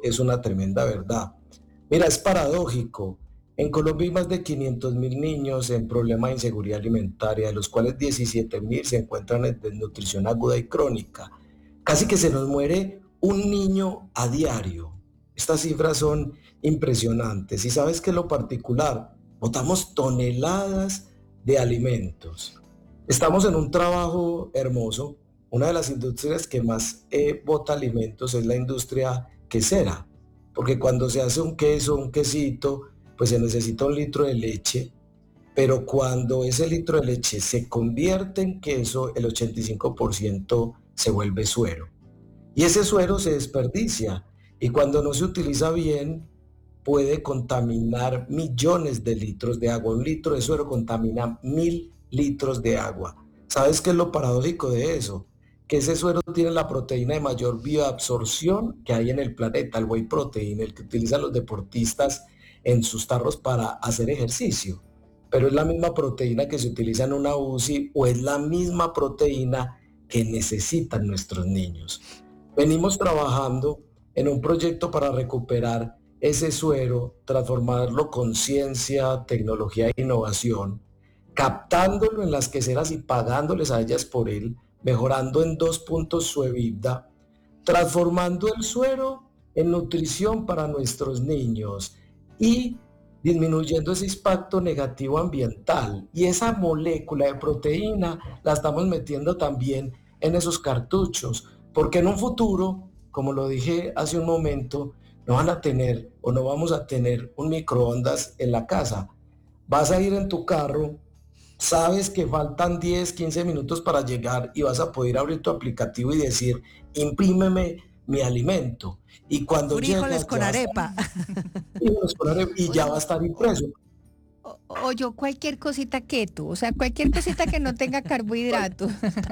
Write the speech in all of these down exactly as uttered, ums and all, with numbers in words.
es una tremenda verdad. Mira, es paradójico. En Colombia hay más de quinientos mil niños en problemas de inseguridad alimentaria, de los cuales diecisiete mil se encuentran en desnutrición aguda y crónica. Casi que se nos muere un niño a diario. Estas cifras son impresionantes. ¿Y sabes qué es lo particular? Botamos toneladas de alimentos. Estamos en un trabajo hermoso. Una de las industrias que más eh, bota alimentos es la industria quesera, porque cuando se hace un queso, un quesito, pues se necesita un litro de leche, pero cuando ese litro de leche se convierte en queso, el ochenta y cinco por ciento se vuelve suero. Y ese suero se desperdicia, y cuando no se utiliza bien, puede contaminar millones de litros de agua. Un litro de suero contamina mil litros de agua. ¿Sabes qué es lo paradójico de eso? Que ese suero tiene la proteína de mayor bioabsorción que hay en el planeta, el whey protein, el que utilizan los deportistas en sus tarros para hacer ejercicio. Pero es la misma proteína que se utiliza en una U C I o es la misma proteína que necesitan nuestros niños. Venimos trabajando en un proyecto para recuperar ese suero, transformarlo con ciencia, tecnología e innovación, captándolo en las queseras y pagándoles a ellas por él, mejorando en dos puntos su EBITDA, transformando el suero en nutrición para nuestros niños y disminuyendo ese impacto negativo ambiental. Y esa molécula de proteína la estamos metiendo también en esos cartuchos, porque en un futuro, como lo dije hace un momento, no van a tener o no vamos a tener un microondas en la casa. Vas a ir en tu carro, sabes que faltan diez, quince minutos para llegar y vas a poder abrir tu aplicativo y decir, imprímeme mi alimento. Y cuando frijoles con arepa. Frijoles con arepa y ya va a estar impreso. O, o yo cualquier cosita keto, o sea, cualquier cosita que no tenga carbohidratos.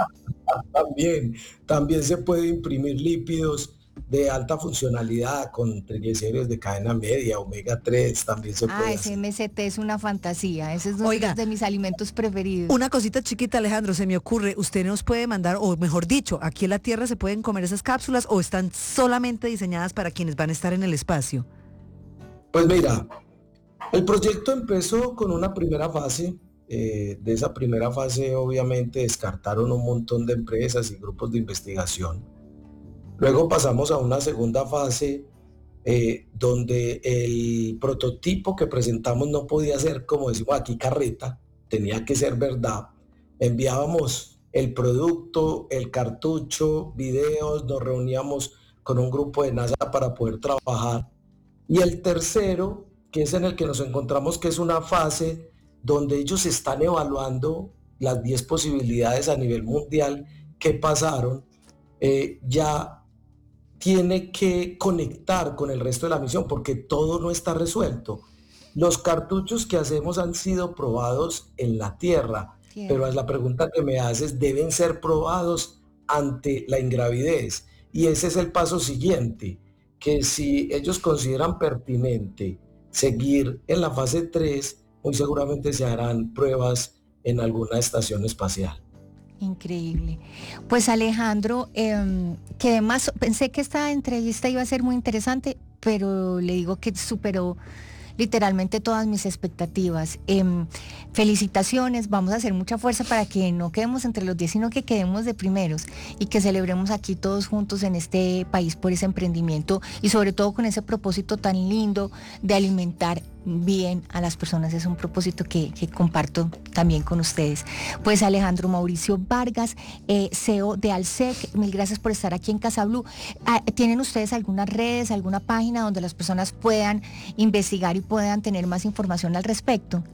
También, también se puede imprimir lípidos de alta funcionalidad con triglicéridos de cadena media, omega tres, también se puede Ah, hacer. ese M C T es una fantasía, ese es uno Oiga, de mis alimentos preferidos. Una cosita chiquita, Alejandro, se me ocurre, usted nos puede mandar, o mejor dicho, aquí en la Tierra se pueden comer esas cápsulas o están solamente diseñadas para quienes van a estar en el espacio. Pues mira, el proyecto empezó con una primera fase. Eh, de esa primera fase obviamente descartaron un montón de empresas y grupos de investigación. Luego pasamos a una segunda fase eh, donde el prototipo que presentamos no podía ser, como decimos aquí, carreta, tenía que ser verdad. Enviábamos el producto, el cartucho, videos, nos reuníamos con un grupo de NASA para poder trabajar. Y el tercero, que es en el que nos encontramos, que es una fase donde ellos están evaluando las diez posibilidades a nivel mundial que pasaron, eh, ya tiene que conectar con el resto de la misión porque todo no está resuelto. Los cartuchos que hacemos han sido probados en la Tierra, Tierra. pero es la pregunta que me haces, deben ser probados ante la ingravidez. Y ese es el paso siguiente, que si ellos consideran pertinente seguir en la fase tres, muy seguramente se harán pruebas en alguna estación espacial. Increíble. Pues Alejandro, eh, que además pensé que esta entrevista iba a ser muy interesante, pero le digo que superó literalmente todas mis expectativas. Eh, felicitaciones, vamos a hacer mucha fuerza para que no quedemos entre los diez, sino que quedemos de primeros y que celebremos aquí todos juntos en este país por ese emprendimiento y sobre todo con ese propósito tan lindo de alimentar bien a las personas. Es un propósito que, que comparto también con ustedes. Pues Alejandro Mauricio Vargas, eh, C E O de Alsec, mil gracias por estar aquí en Casa Blue. Ah, ¿tienen ustedes algunas redes, alguna página donde las personas puedan investigar y puedan tener más información al respecto?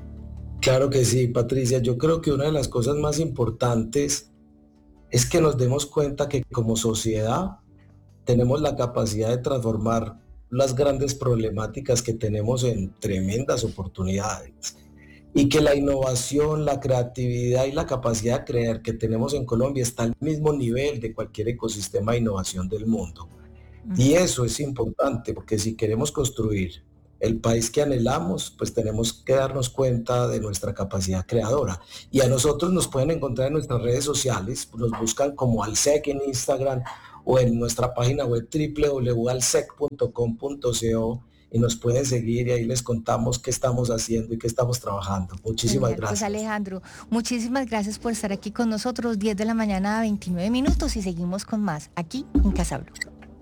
Claro que sí, Patricia. Yo creo que una de las cosas más importantes es que nos demos cuenta que como sociedad tenemos la capacidad de transformar las grandes problemáticas que tenemos en tremendas oportunidades y que la innovación, la creatividad y la capacidad de creer que tenemos en Colombia está al mismo nivel de cualquier ecosistema de innovación del mundo. Uh-huh. Y eso es importante porque si queremos construir el país que anhelamos, pues tenemos que darnos cuenta de nuestra capacidad creadora. Y a nosotros nos pueden encontrar en nuestras redes sociales, nos buscan como Alsec en Instagram o en nuestra página web doble u doble u doble u punto alsec punto com punto co y nos pueden seguir y ahí les contamos qué estamos haciendo y qué estamos trabajando. Muchísimas Genial. gracias. Pues Alejandro, muchísimas gracias por estar aquí con nosotros, diez de la mañana a veintinueve minutos y seguimos con más aquí en Casa Blue.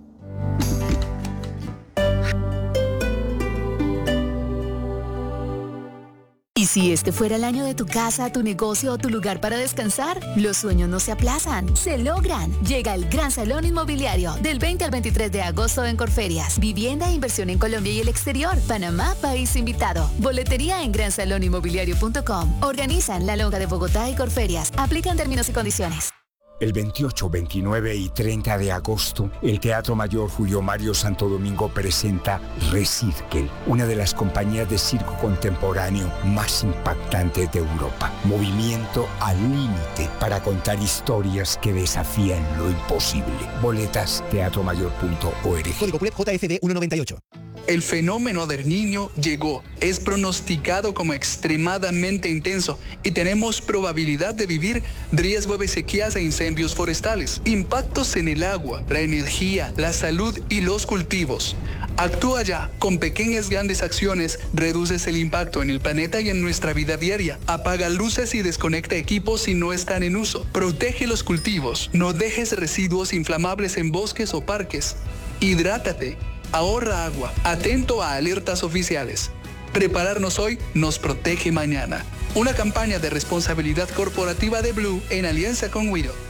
¿Y si este fuera el año de tu casa, tu negocio o tu lugar para descansar? Los sueños no se aplazan, se logran. Llega el Gran Salón Inmobiliario del veinte al veintitrés de agosto en Corferias. Vivienda e inversión en Colombia y el exterior. Panamá, país invitado. Boletería en gran salón inmobiliario punto com. Organizan La Longa de Bogotá y Corferias. Aplican términos y condiciones. El veintiocho, veintinueve y treinta de agosto, el Teatro Mayor Julio Mario Santo Domingo presenta Recirkel, una de las compañías de circo contemporáneo más impactantes de Europa. Movimiento al límite para contar historias que desafían lo imposible. Boletas teatro mayor punto org. Código P U L E P J F D ciento noventa y ocho. El fenómeno del Niño llegó, es pronosticado como extremadamente intenso y tenemos probabilidad de vivir riesgo de sequías e incendios forestales, impactos en el agua, la energía, la salud y los cultivos. Actúa ya, con pequeñas grandes acciones reduces el impacto en el planeta y en nuestra vida diaria. Apaga luces y desconecta equipos si no están en uso. Protege los cultivos, no dejes residuos inflamables en bosques o parques. Hidrátate. Ahorra agua, atento a alertas oficiales. Prepararnos hoy nos protege mañana. Una campaña de responsabilidad corporativa de Blue en alianza con Wido.